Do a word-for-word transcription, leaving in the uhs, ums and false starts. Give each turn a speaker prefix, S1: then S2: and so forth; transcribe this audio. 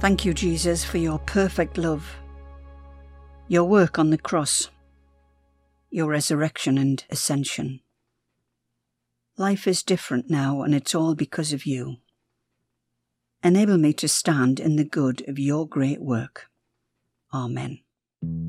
S1: Thank you, Jesus, for your perfect love, your work on the cross, your resurrection and ascension. Life is different now, and it's all because of you. Enable me to stand in the good of your great work. Amen.